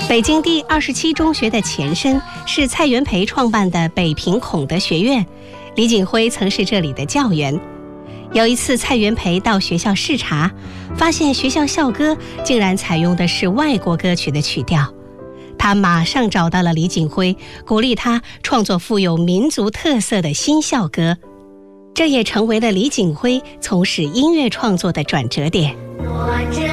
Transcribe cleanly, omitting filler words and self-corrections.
北京第27中学的前身是蔡元培创办的北平孔德学院，李锦辉曾是这里的教员。有一次，蔡元培到学校视察，发现学校校歌竟然采用的是外国歌曲的曲调。他马上找到了李锦辉，鼓励他创作富有民族特色的新校歌，这也成为了李锦辉从事音乐创作的转折点。 我这